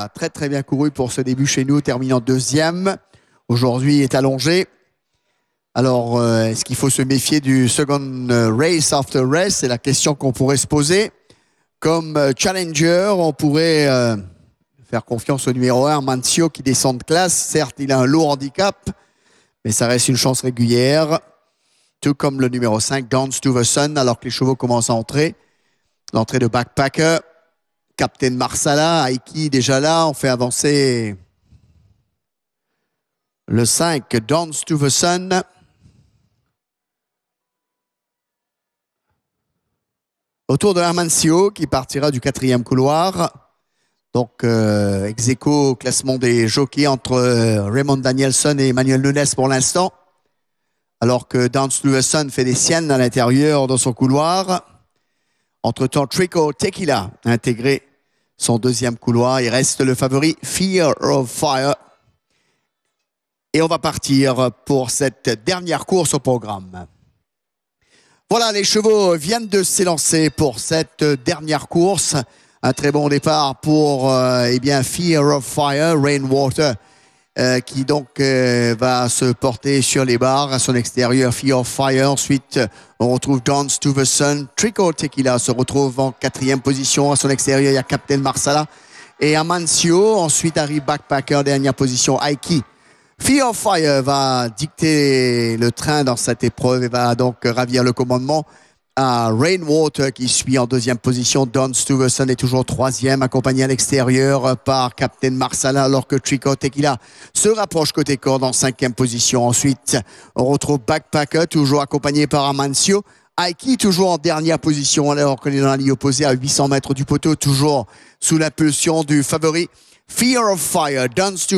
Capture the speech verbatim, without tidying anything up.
a très très bien couru pour ce début chez nous, terminant deuxième. Aujourd'hui, il est allongé. Alors, euh, est-ce qu'il faut se méfier du second race after race? C'est la question qu'on pourrait se poser. Comme euh, challenger, on pourrait euh, faire confiance au numéro un, Mancio, qui descend de classe. Certes, il a un lourd handicap, mais ça reste une chance régulière. Tout comme le numéro cinq, Dance to the Sun, alors que les chevaux commencent à entrer. L'entrée de Backpacker, Captain Marsala, Aiki déjà là. On fait avancer le cinq, Dance to the Sun. Autour de Hermancio, qui partira du quatrième couloir. Donc, euh, ex aequo au classement des jockeys entre euh, Raymond Danielson et Emmanuel Nunes pour l'instant. Alors que Dance to the Sun fait des siennes à l'intérieur dans son couloir. Entre-temps, Trico Tequila a intégré son deuxième couloir. Il reste le favori Fear of Fire. Et on va partir pour cette dernière course au programme. Voilà, les chevaux viennent de s'élancer pour cette dernière course. Un très bon départ pour euh, eh bien, Fear of Fire, Rainwater, euh, qui donc euh, va se porter sur les barres à son extérieur. Fear of Fire. Ensuite, on retrouve Dance to the Sun. Trico Tequila se retrouve en quatrième position. À son extérieur, il y a Captain Marsala et Amancio. Ensuite arrive Backpacker, dernière position, Aiki. Fear of Fire va dicter le train dans cette épreuve et va donc ravir le commandement à Rainwater qui suit en deuxième position. Dance to the Sun est toujours troisième, accompagné à l'extérieur par Captain Marsala, alors que Trico Tequila se rapproche côté corde en cinquième position. Ensuite, on retrouve Backpacker, toujours accompagné par Amancio. Aiki toujours en dernière position, alors qu'on est dans la ligne opposée à huit cents mètres du poteau, toujours sous l'impulsion du favori Fear of Fire. Dance to